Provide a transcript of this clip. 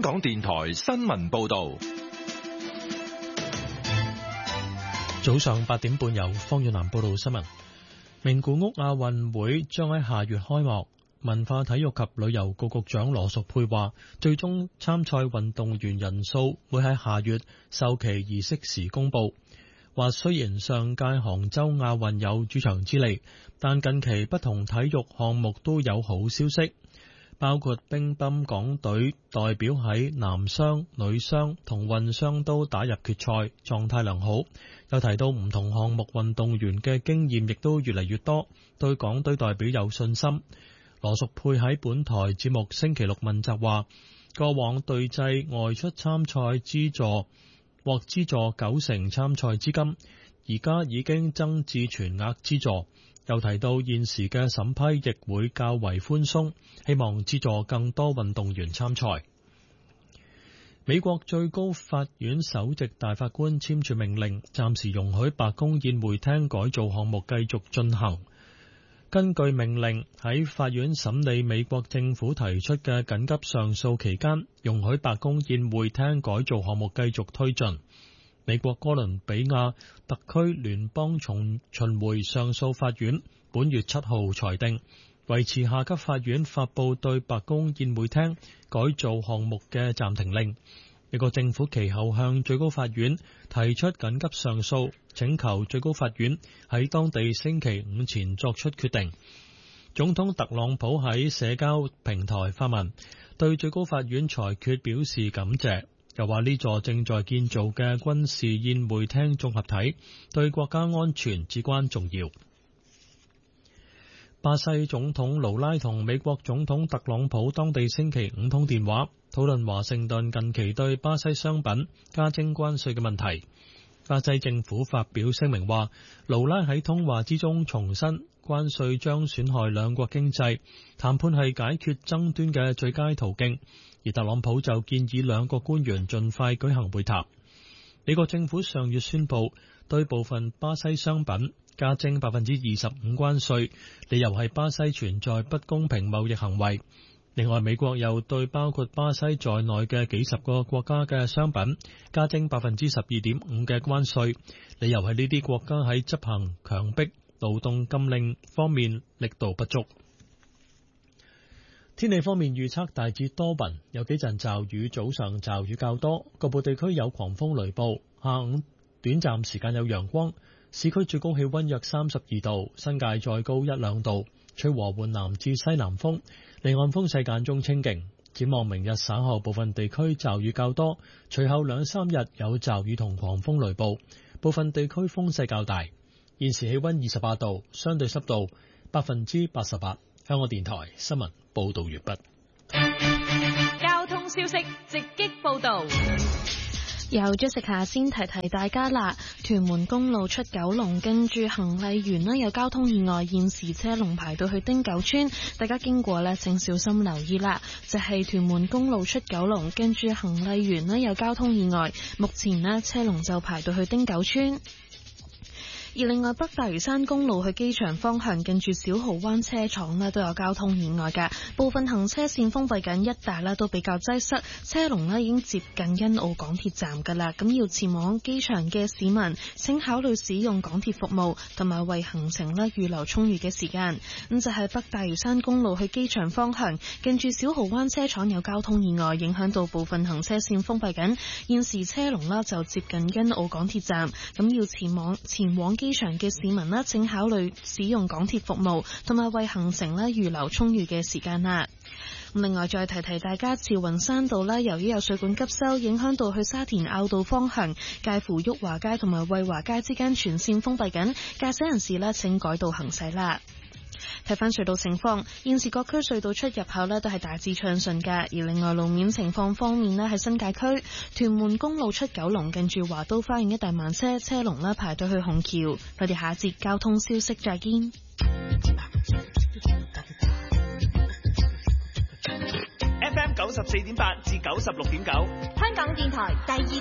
港電台新聞報道。 早上8點半由方遠南報道新聞。名古屋亞運會將喺下月開幕。文化體育及旅遊局局長羅淑佩話，最終參賽運動員人數會喺下月授旗儀式時公佈。話雖然上屆杭州亞運有主場之利，但近期不同體育項目都有好消息，包括乒乓港隊代表喺男雙、女雙同混雙都打入決賽，狀態良好。又提到唔同項目運動員嘅經驗亦都越嚟越多，對港隊代表有信心。羅淑佩喺本台節目星期六問責話，過往隊際外出參賽資助獲資助90%參賽資金，而家已經增至全額資助。又提到現時嘅審批亦會較為寬鬆，希望資助更多運動員參賽。美國最高法院首席大法官簽署命令，暫時容許白宮宴會廳改造項目繼續進行。根據命令，喺法院審理美國政府提出嘅緊急上訴期間，容許白宮宴會廳改造項目繼續推進。美國哥倫比亞特區聯邦巡迴上訴法院本月7號裁定，維持下級法院發布對白宮宴會廳改造項目嘅暫停令。美國政府其後向最高法院提出緊急上訴，請求最高法院喺當地星期五前作出決定。總統特朗普喺社交平台發文，對最高法院裁決表示感謝，又話呢座正在建造嘅軍事宴會廳綜合體對國家安全至關重要。巴西總統盧拉同美國總統特朗普當地星期五通電話，討論華盛頓近期對巴西商品加徵關稅嘅問題。巴西政府發表聲明話，盧拉喺通話之中重申，關稅將損害兩國經濟，談判係解決爭端嘅最佳途徑。而特朗普就建議兩國官員盡快舉行會談。美國政府上月宣布對部分巴西商品加徵25%關稅，理由係巴西存在不公平貿易行為。另外，美國又對包括巴西在內嘅幾十個國家嘅商品加徵12.5%嘅關稅，理由係呢啲國家喺執行強迫勞動禁令方面力度不足。天氣方面預測大致多雲，有幾陣驟雨，早上驟雨較多，局部地區有狂風雷暴，下午短暫時間有陽光。市區最高氣溫約32度，新界再高1-2度，吹和緩南至西南風，離岸風勢間中清勁。展望明日稍後部分地區驟雨較多，隨後2-3日有驟雨同狂風雷暴，部分地區風勢較大。現時氣溫28度，相對濕度88%。香港電台新聞報道完畢。 交通消息直擊報道。 由 Jessica 先提提大家啦，屯門公路出九龍跟住恒麗園呢有交通意外，現時車龍排到去汀九村，大家經過呢請小心留意啦。就係屯門公路出九龍跟住恒麗園呢有交通意外，目前呢車龍就排到去汀九村。而另外，北大嶼山公路去機場方向近住小蠔灣車廠呢都有交通意外嘅，部分行車線封閉緊，一帶呢都比較擠塞，車龍呢已經接近欣澳港鐵站噶啦。咁要前往機場嘅市民，請考慮使用港鐵服務，同埋為行程呢預留充裕嘅時間。咁就係北大嶼山公路去機場方向近住小蠔灣車廠有交通意外，影響到部分行車線封閉緊，現時車龍呢就接近欣澳港鐵站。咁要前往機場嘅市民呢，請考慮使用港鐵服務，同埋為行程呢預留充裕嘅時間啦。另外再提提大家，慈雲山道啦，由於有水管急修，影響到去沙田坳道方向介乎裕華街同埋惠華街之間全線封閉緊，駕駛人士呢請改道行駛啦。睇返隧道情況，現時各區隧道出入口呢都係大致暢順㗎。而另外路面情況方面呢，喺新界區屯門公路出九龍近住華都花園一帶慢車，車龍呢排到去紅橋。我哋下一節交通消息再見。 FM 94.8至96.9， 香港電台第二